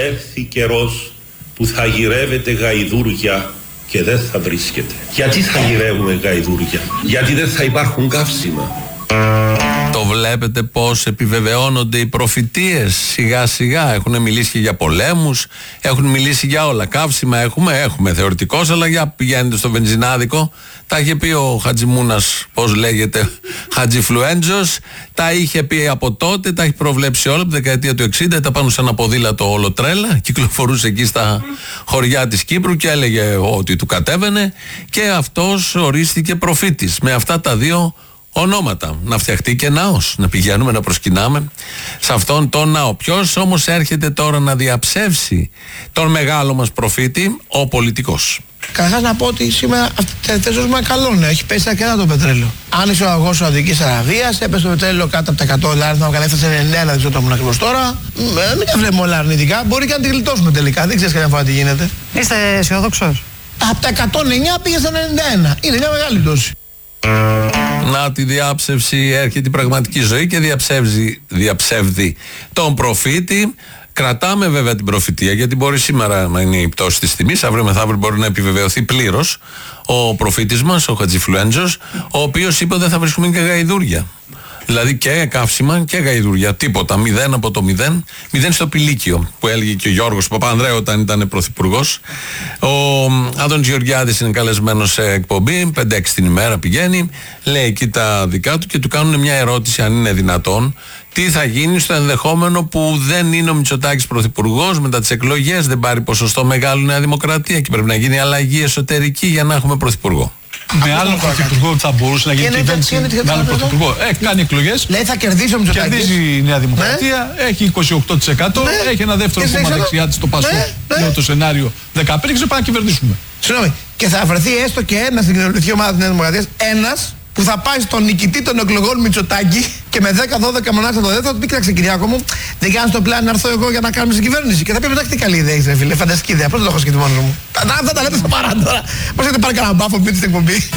έρθει καιρός που θα γυρεύετε γαϊδούρια και δεν θα βρίσκετε. Γιατί θα γυρεύουμε γαϊδούρια? Γιατί δεν θα υπάρχουν καύσιμα. Το βλέπετε πως επιβεβαιώνονται οι προφητείες σιγά σιγά. Έχουν μιλήσει και για πολέμους, έχουν μιλήσει για όλα. Καύσιμα έχουμε θεωρητικώς, αλλά για πηγαίνετε στο βενζινάδικο. Τα είχε πει ο Χατζημούνας, πώς λέγεται, Χατζιφλουέντζος. Τα είχε πει από τότε, τα έχει προβλέψει όλα από τη δεκαετία του 60. Τα πάνω σε ένα ποδήλατο όλο τρέλα. Κυκλοφορούσε εκεί στα χωριά της Κύπρου και έλεγε ότι του κατέβαινε. Και αυτός ορίστηκε προφήτης με αυτά τα δύο ονόματα. Να φτιαχτεί και ναός, να πηγαίνουμε να προσκυνάμε σε αυτόν τον ναό. Ποιος όμως έρχεται τώρα να διαψεύσει τον μεγάλο μας προφήτη? Ο πολιτικός. Καταρχάς να πω ότι σήμερα δεν ζούμε καλό νέο. Έχει πέσει αρκετά το πετρέλαιο. Άνοιξε ο αγός Σαουδικής Αραβίας, έπεσε το πετρέλαιο κάτω από τα 100 $, να έφτασε 99, δεν ξέρω το ήμουν ακριβώς τώρα. Μην τα βλέπουμε όλα αρνητικά. Μπορεί και να τη γλιτώσουμε τελικά. Δεν ξέρεις καμιά φορά τι γίνεται. Είστε αισιόδοξος? Από τα 109 πήγε στα 91. Είναι μια μεγάλη πτώση. Να τη διάψευση, έρχεται η πραγματική ζωή και διαψεύδει τον προφήτη. Κρατάμε βέβαια την προφητεία, γιατί μπορεί σήμερα να είναι η πτώση της τιμής, αύριο μεθαύριο μπορεί να επιβεβαιωθεί πλήρως ο προφήτης μας, ο Χατζιφλουέντζος, ο οποίος είπε ότι δεν θα βρίσκουμε και γαϊδούρια. Δηλαδή και καύσιμα και γαϊδούρια. Τίποτα. 0 από το 0. 0 στο πηλίκιο που έλεγε και ο Γιώργος Παπανδρέου όταν ήταν πρωθυπουργός. Ο Άδωνης Γεωργιάδης είναι καλεσμένος σε εκπομπή. 5-6 την ημέρα πηγαίνει. Λέει εκεί τα δικά του και του κάνουν μια ερώτηση, αν είναι δυνατόν. Τι θα γίνει στο ενδεχόμενο που δεν είναι ο Μητσοτάκης πρωθυπουργός μετά τις εκλογές, δεν πάρει ποσοστό μεγάλο Νέα Δημοκρατία και πρέπει να γίνει αλλαγή εσωτερική για να έχουμε πρωθυπουργό. Με άλλον πρωθυπουργό θα μπορούσε να γίνει κυβέρνηση. Με άλλον πρωθυπουργό. Έχει κάνει εκλογές. Λέει θα κερδίσει ο Μητσοτάκης. Κερδίζει η Νέα Δημοκρατία. Έχει 28%. Έχει ένα δεύτερο κόμμα δεξιά της, το ΠΑΣΟΚ. Είναι το σενάριο 15 και πάει να κυβερνήσουμε. Συγγνώμη. Και θα βρεθεί έστω και ένας στην κοινωνική ομάδα της Νέας Δημοκρατίας. Ένας που θα πάει στον νικητή των εκλογών Μητσοτάκη και με 10-12 μονάδες από το δεύτερο θα του πει: Κοίταξε, Κυριάκο μου, δεν κάνεις το πλάνο να έρθω εγώ για να κάνουμε στην κυβέρνηση. Και θα πει: Εντάξει, τι καλή ιδέα έχεις, ρε φίλε, φανταστική ιδέα. Πώς δεν το έχω σκεφτεί μόνος μου. Αυτά τα λέτε στο παρά τώρα. Πώς έχετε πάρει κανένα μπάφο πριν στην εκπομπή?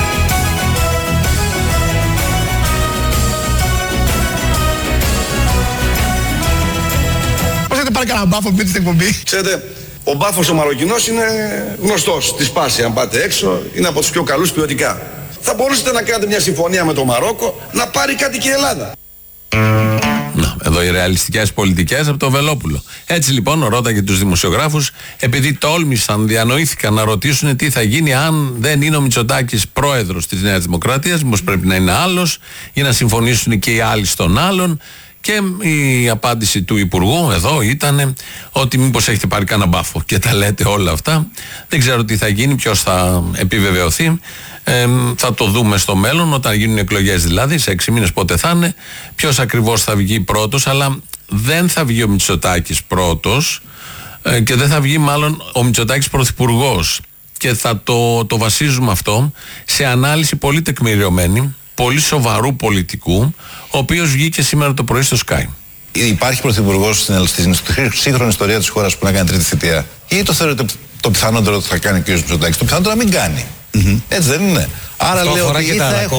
Πώς έχετε πάρει κανένα μπάφο πριν στην εκπομπή? Ξέρετε, ο μπάφος ο Μαροκινός είναι γνωστός. Τη σπάση, αν πάτε έξω, είναι από τους πιο καλούς ποιοτικά. Θα μπορούσατε να κάνετε μια συμφωνία με το Μαρόκο να πάρει κάτι και η Ελλάδα. Να, εδώ οι ρεαλιστικές πολιτικές από το Βελόπουλο. Έτσι λοιπόν ρώταγε τους δημοσιογράφους, επειδή τόλμησαν, διανοήθηκαν να ρωτήσουν τι θα γίνει αν δεν είναι ο Μητσοτάκης πρόεδρος της Νέας Δημοκρατίας, μήπως πρέπει να είναι άλλος, για να συμφωνήσουν και οι άλλοι στον άλλον. Και η απάντηση του Υπουργού εδώ ήταν ότι μήπως έχετε πάρει κανένα μπάφο και τα λέτε όλα αυτά. Δεν ξέρω τι θα γίνει, ποιος θα επιβεβαιωθεί. Θα το δούμε στο μέλλον, όταν γίνουν εκλογές δηλαδή, σε 6 μήνες πότε θα είναι, ποιος ακριβώς θα βγει πρώτος, αλλά δεν θα βγει ο Μητσοτάκης πρώτος και δεν θα βγει μάλλον ο Μητσοτάκης πρωθυπουργός. Και θα το βασίζουμε αυτό σε ανάλυση πολύ τεκμηριωμένη, πολύ σοβαρού πολιτικού, ο οποίος βγήκε σήμερα το πρωί στο Sky. Υπάρχει πρωθυπουργός στην σύγχρονη ιστορία της χώρας που να κάνει τρίτη θητεία, ή το θεωρείτε το πιθανότερο ότι θα κάνει ο κ. Μητσοτάκης? Το πιθανότερο να μην κάνει. Έτσι δεν είναι? Άρα αυτό λέω ότι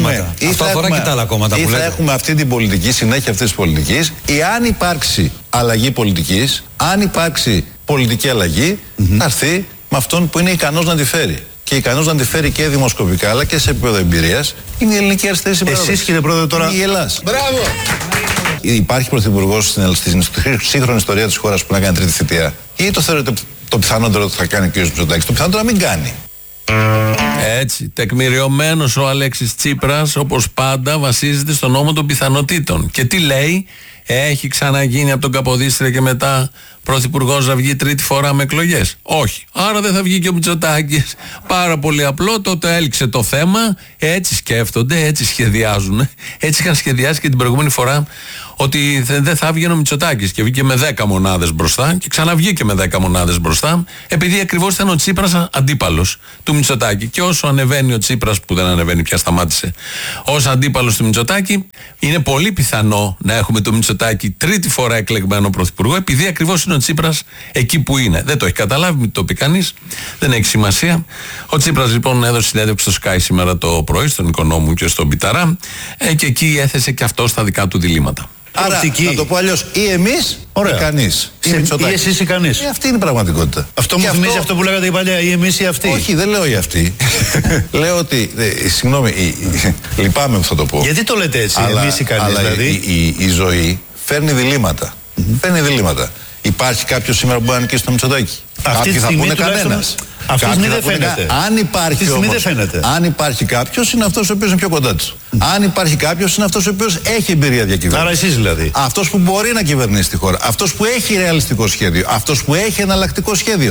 ή θα έχουμε αυτή την πολιτική, συνέχεια αυτής της πολιτικής, ή αν υπάρξει αλλαγή πολιτικής, αν υπάρξει πολιτική αλλαγή, θα έρθει με αυτόν που είναι ικανός να τη φέρει. Και ικανός να τη φέρει και δημοσκοπικά αλλά και σε επίπεδο εμπειρίας είναι η ελληνική αριστερή συμπερίληψη. Εσείς, κύριε Πρόεδρε, τώρα. Η Ελλάδα. Μπράβο! Υπάρχει πρωθυπουργός στην σύγχρονη ιστορία της χώρας που να κάνει τρίτη θητεία, ή το θεωρείτε το πιθανότερο ότι θα κάνει ο κ. Μητσοτάκης? Το πιθανότερο να μην κάνει. Έτσι, τεκμηριωμένος ο Αλέξης Τσίπρας, όπως πάντα, βασίζεται στον νόμο των πιθανότητων. Και τι λέει? Έχει ξαναγίνει από τον Καποδίστρια και μετά πρωθυπουργός να βγει τρίτη φορά με εκλογές? Όχι. Άρα δεν θα βγει και ο Μητσοτάκης. Πάρα πολύ απλό, τότε έληξε το θέμα. Έτσι σκέφτονται, έτσι σχεδιάζουν. Έτσι είχαν σχεδιάσει και την προηγούμενη φορά ότι δεν θα βγει ο Μητσοτάκης και βγήκε με 10 μονάδες μπροστά και ξαναβγήκε με 10 μονάδες μπροστά, επειδή ακριβώς ήταν ο Τσίπρας αντίπαλος του Μητσοτάκη. Και όσο ανεβαίνει ο Τσίπρας, που δεν ανεβαίνει πια, σταμάτησε, ως αντίπαλος του Μητσοτάκη, είναι πολύ πιθανό να έχουμε το Μητσοτάκη τρίτη φορά εκλεγμένο πρωθυπουργό, επειδή ακριβώς είναι ο Τσίπρας εκεί που είναι. Δεν το έχει καταλάβει, μην το πει κανείς, δεν έχει σημασία. Ο Τσίπρας λοιπόν έδωσε συνέντευξη στο Sky σήμερα το πρωί, στον Οικονόμου και στον Πιταρά, και εκεί έθεσε και αυτό στα δικά του διλήμματα. προοπτική. Άρα, να το πω αλλιώς, ή εμείς ή κανείς. Ή εσείς ή κανείς. Αυτή είναι η πραγματικότητα. Αυτό μου θυμίζει αυτό που λέγατε η παλιά, ή εμείς ή αυτοί. Όχι, δεν λέω ή αυτοί. Λέω ότι. Συγγνώμη, λυπάμαι που θα το πω. Γιατί το λέτε έτσι, εμείς ή κανείς, δηλαδή. Η ζωή φέρνει διλήμματα. Φέρνει διλήμματα. Υπάρχει κάποιος σήμερα που μπορεί να νικήσει το Μητσοτάκη? Αυτή τη στιγμή κανένας. Αυτή τη στιγμή δεν φαίνεται. Αν υπάρχει κάποιος, είναι αυτός ο οποίος είναι πιο κοντά του. Αν υπάρχει κάποιος, είναι αυτός ο οποίος έχει εμπειρία διακυβέρνησης. Άρα εσείς δηλαδή. Αυτός που μπορεί να κυβερνήσει τη χώρα. Αυτός που έχει ρεαλιστικό σχέδιο. Αυτός που έχει εναλλακτικό σχέδιο.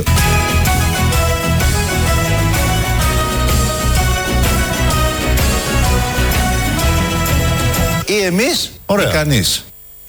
Ή εμείς ή κανείς.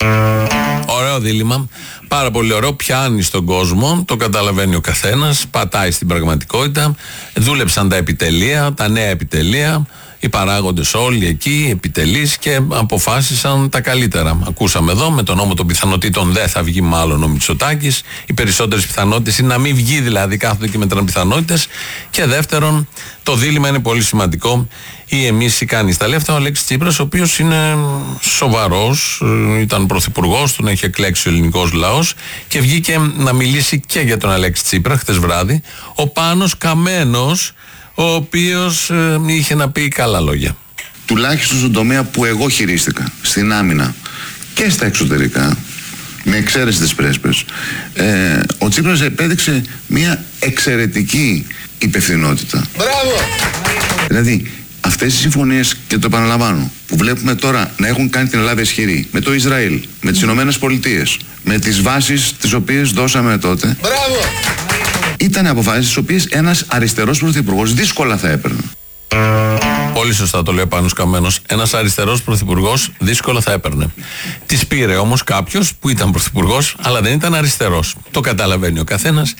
Ωραίο δίλημμα. Πάρα πολύ ωραίο. Πιάνει στον κόσμο, το καταλαβαίνει ο καθένας, πατάει στην πραγματικότητα. Δούλεψαν τα επιτελεία, τα νέα επιτελεία, οι παράγοντες όλοι εκεί, επιτελείς, και αποφάσισαν τα καλύτερα. Ακούσαμε εδώ, με τον νόμο των πιθανότητων δεν θα βγει μάλλον ο Μητσοτάκης. Οι περισσότερες πιθανότητες είναι να μην βγει, δηλαδή κάθονται και μετράνε πιθανότητες. Και δεύτερον, το δίλημμα είναι πολύ σημαντικό. Ή εμείς ή κανείς. Τα λέει αυτά ο Αλέξης Τσίπρας, ο οποίος είναι σοβαρός, ήταν πρωθυπουργός, τον έχει εκλέξει ο ελληνικός λαός, και βγήκε να μιλήσει και για τον Αλέξη Τσίπρα χτες βράδυ ο Πάνος Καμένος, ο οποίος είχε να πει καλά λόγια. Τουλάχιστον στον τομέα που εγώ χειρίστηκα, στην άμυνα και στα εξωτερικά, με εξαίρεση της πρέσπες, ο Τσίπρας επέδειξε μια εξαιρετική υπευθυνότητα. Μπράβο! Δηλαδή, αυτές οι συμφωνίες, και το επαναλαμβάνω, που βλέπουμε τώρα να έχουν κάνει την Ελλάδα ισχυρή, με το Ισραήλ, με τις Ηνωμένες Πολιτείες, με τις βάσεις τις οποίες δώσαμε τότε, μπράβο! Ήταν αποφάσεις τις οποίες ένας αριστερός πρωθυπουργός δύσκολα θα έπαιρνε. Πολύ σωστά το λέει ο Πάνος Καμένος. Ένας αριστερός πρωθυπουργός δύσκολα θα έπαιρνε. Τις πήρε όμως κάποιος που ήταν πρωθυπουργός, αλλά δεν ήταν αριστερός. Το καταλαβαίνει ο καθένας.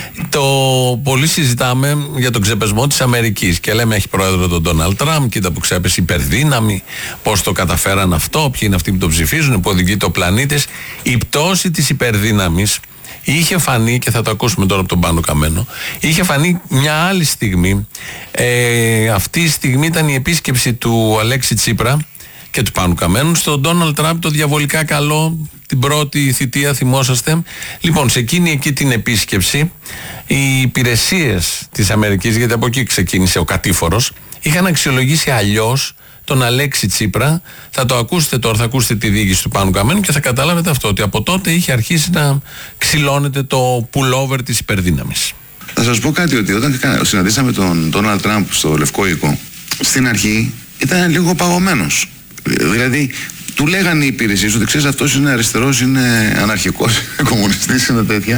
Πολύ συζητάμε για τον ξεπεσμό της Αμερικής και λέμε έχει πρόεδρο τον Ντόναλντ Τραμπ, κοίτα που ξέπεσε υπερδύναμη, πώς το καταφέραν αυτό, ποιοι είναι αυτοί που το ψηφίζουν, που οδηγείται ο πλανήτης. Η πτώση της υπερδύναμης είχε φανεί, και θα το ακούσουμε τώρα από τον Πάνο Καμένο, είχε φανεί μια άλλη στιγμή. Αυτή η στιγμή ήταν η επίσκεψη του Αλέξη Τσίπρα και του Πάνου Καμένου στον Ντόναλντ Τραμπ, το διαβολικά καλό, την πρώτη θητεία, θυμόσαστε. Λοιπόν, σε εκείνη εκεί την επίσκεψη, οι υπηρεσίες της Αμερικής, γιατί από εκεί ξεκίνησε ο κατήφορος, είχαν αξιολογήσει αλλιώς τον Αλέξη Τσίπρα. Θα το ακούσετε τώρα, θα ακούσετε τη διοίκηση του Πάνου Καμένου και θα καταλάβετε αυτό, ότι από τότε είχε αρχίσει να ξυλώνεται το pullover της υπερδύναμης. Θα σας πω κάτι, ότι όταν συναντήσαμε τον Ντόναλντ Τραμπ στο Λευκό Οίκο, στην αρχή ήταν λίγο παγωμένος. Δηλαδή, του λέγανε οι υπηρεσίες ότι ξέρεις, αυτός είναι αριστερός, είναι αναρχικός, κομμουνιστής, είναι τέτοια.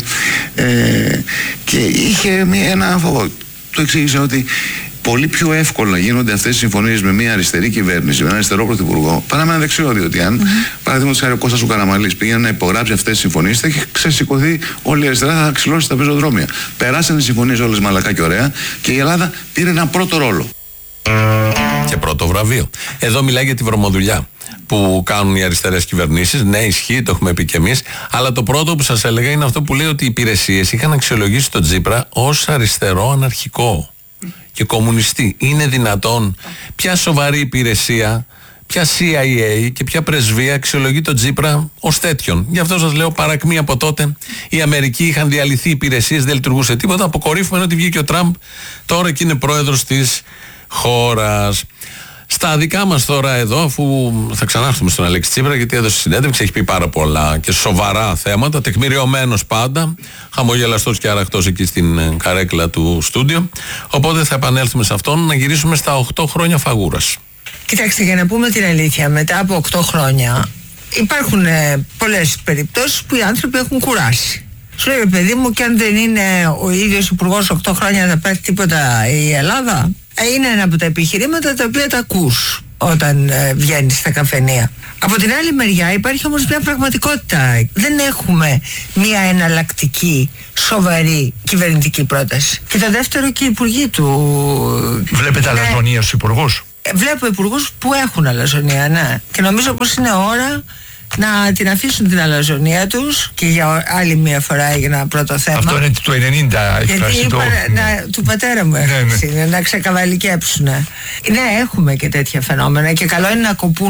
Και είχε ένα φόβο. Του εξήγησε ότι πολύ πιο εύκολα γίνονται αυτές οι συμφωνίες με μια αριστερή κυβέρνηση, με έναν αριστερό πρωθυπουργό, παρά με ένα δεξιό. Διότι αν, παραδείγματος χάρη, ο Κώστας ο Καραμανλής πήγαινε να υπογράψει αυτές τις συμφωνίες, θα έχει ξεσηκωθεί όλη η αριστερά, θα ξυλώσει τα πεζοδρόμια. Περάσανε οι συμφωνίες όλες μαλακά και ωραία, και η Ελλάδα πήρε έναν πρώτο ρόλο. Και πρώτο βραβείο. Εδώ μιλάει για τη βρωμοδουλειά που κάνουν οι αριστερές κυβερνήσεις. Ναι, ισχύει, το έχουμε πει κι εμείς. Αλλά το πρώτο που σας έλεγα είναι αυτό που λέει ότι οι υπηρεσίες είχαν αξιολογήσει τον Τσίπρα ως αριστερό αναρχικό και κομμουνιστή. Είναι δυνατόν? Ποια σοβαρή υπηρεσία, ποια CIA και ποια πρεσβεία αξιολογεί τον Τσίπρα ως τέτοιον? Γι' αυτό σας λέω, παρακμή από τότε η Αμερική είχαν διαλυθεί υπηρεσίες, δεν λειτουργούσε τίποτα. Αποκορύφωμα είναι ότι βγήκε ο Τραμπ τώρα και είναι πρόεδρος της χώρας. Στα δικά μας τώρα εδώ, αφού θα ξανάρθουμε στον Αλέξη Τσίπρα, γιατί έδωσε συνέντευξη, έχει πει πάρα πολλά και σοβαρά θέματα, τεκμηριωμένος πάντα, χαμογελαστός και αραχτός εκεί στην καρέκλα του στούντιο. Οπότε θα επανέλθουμε σε αυτόν, να γυρίσουμε στα 8 χρόνια φαγούρας. Κοιτάξτε, για να πούμε την αλήθεια, μετά από 8 χρόνια υπάρχουν πολλές περιπτώσεις που οι άνθρωποι έχουν κουράσει. Σου λέει, παιδί μου, και αν δεν είναι ο ίδιος υπουργός 8 χρόνια, θα πάθει τίποτα η Ελλάδα? Είναι ένα από τα επιχειρήματα τα οποία τα ακούς όταν βγαίνεις στα καφενεία. Από την άλλη μεριά υπάρχει όμως μια πραγματικότητα. Δεν έχουμε μια εναλλακτική, σοβαρή κυβερνητική πρόταση. Και το δεύτερο, και οι υπουργοί του... Βλέπετε αλαζονία στους υπουργούς? Βλέπω υπουργούς που έχουν αλαζονία, ναι. Και νομίζω πως είναι ώρα να την αφήσουν την αλαζονία τους, και για άλλη μια φορά έγινε ένα πρώτο θέμα. Αυτό είναι το 90, έχει φτάσει το... του πατέρα μου έρχεται, να ξεκαβαλικέψουν. Ναι, έχουμε και τέτοια φαινόμενα και καλό είναι να κοπούνε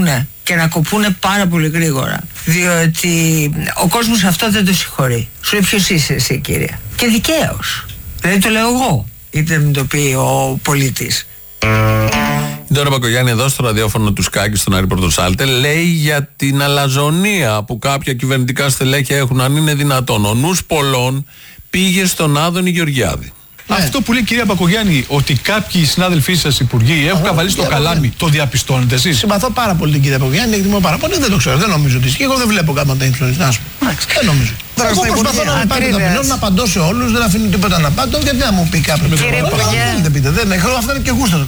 και να κοπούνε πάρα πολύ γρήγορα. Διότι ο κόσμος αυτό δεν το συγχωρεί. Σου λέει ποιος είσαι εσύ, κύριε. Και δικαίως. Δεν το λέω εγώ, είτε μην το πει ο πολίτης. Η Ντόρα Μπακογιάννη εδώ στο ραδιόφωνο του Σκάκη στον Άρη Πορτοσάλτε λέει για την αλαζονία που κάποια κυβερνητικά στελέχη έχουν, αν είναι δυνατόν. Ο νους πολλών πήγε στον Άδωνη Γεωργιάδη. Αυτό που λέει η κυρία Μπακογιάννη, ότι κάποιοι συνάδελφοί σας υπουργοί έχουν καβαλήσει το καλάμι, το διαπιστώνετε εσείς? Συμπαθώ πάρα πολύ την κυρία Μπακογιάννη, εκτιμώ πάρα πολύ. Δεν το ξέρω, δεν νομίζω ότι ισχύει. Εγώ δεν βλέπω κάμα τα ύψη. Δεν νομίζω. Εγώ προσπαθώ να πάρει ταπεινό, να απαντώ σε όλους, δεν αφήνω τίποτα να απαντώ. Γιατί να μου πει κάποιο. Δεν πείτε, δεν έχω, αυτά είναι και γούστα.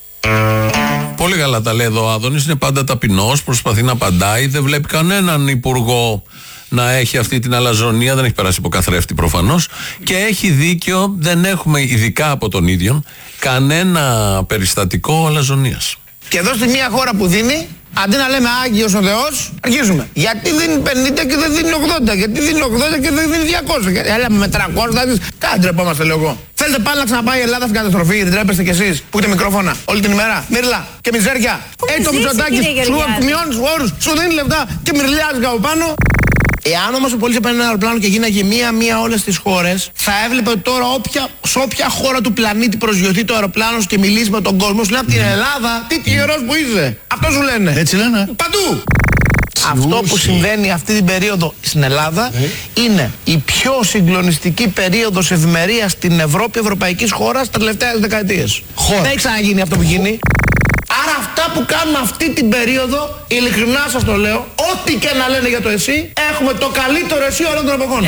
Πολύ καλά τα λέει εδώ ο Άδωνης, είναι πάντα ταπεινός, προσπαθεί να απαντάει, δεν βλέπει κανέναν υπουργό να έχει αυτή την αλαζονία, δεν έχει περάσει από καθρέφτη προφανώς και έχει δίκιο, δεν έχουμε ειδικά από τον ίδιο κανένα περιστατικό αλαζονίας. Και εδώ στη μία χώρα που δίνει, αντί να λέμε Άγιος ο Θεός, αρχίζουμε. Γιατί δίνει 50 και δεν δίνει 80, γιατί δίνει 80 και δεν δίνει 200. Έλα με 300, κάτι ντρεπόμαστε, λέω εγώ. Θέλετε πάλι να ξαναπάει η Ελλάδα στην καταστροφή, δεν τρέπεστε κι εσείς που έχετε μικρόφωνα όλη την ημέρα. Μύρλα και μιζέρια. Έχει το Μητσοτάκη, σου μειώνει όρους, σου δίνει λεφτά και μυρλιάζει από πάνω. Εάν όμως ο πολίτης έπαιρνε ένα αεροπλάνο και γίναγε μία-μία όλες τις χώρες, θα έβλεπε τώρα σε όποια χώρα του πλανήτη προσγειωθεί το αεροπλάνο και μιλήσει με τον κόσμο, σου λέει από την Ελλάδα, τι τυχερός που είσαι. Αυτό σου λένε. Έτσι λένε. Παντού. Αυτό που συμβαίνει αυτή την περίοδο στην Ελλάδα είναι η πιο συγκλονιστική περίοδος ευημερίας στην Ευρώπη, ευρωπαϊκής χώρας, τα τελευταίες δεκαετίες. Δεν έχει ξαναγίνει αυτό που γίνει. Άρα αυτά που κάνουμε αυτή την περίοδο, ειλικρινά σας το λέω, ό,τι και να λένε για το ΕΣΥ, έχουμε το καλύτερο ΕΣΥ όλων των εποχών.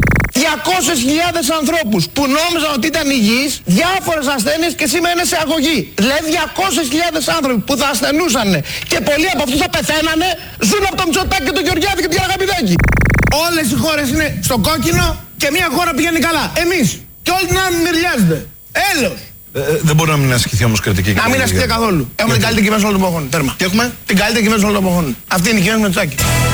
200.000 ανθρώπους που νόμιζαν ότι ήταν υγιείς, διάφορες ασθένειες και σήμερα είναι σε αγωγή. Δηλαδή 200.000 άνθρωποι που θα ασθενούσαν και πολλοί από αυτούς θα πεθαίνανε, ζουν από το Μητσοτάκη και το Γεωργιάδη και την Αγαπηδάκη. Όλες οι χώρες είναι στο κόκκινο και μια χώρα πηγαίνει καλά. Εμείς. Και όλοι την άλλη μυριάζεται. Έλεος. Δεν μπορεί να μην ασκηθεί όμως κριτική. Να μην ασκηθεί καθόλου. Έχουμε την καλύτερη κυβέρνηση όλων των εποχών. Τέρμα. Τι έχουμε? Την καλύτερη κυβέρνηση όλων των εποχών. Αυτή είναι η κυβέρνηση Μητσοτάκη.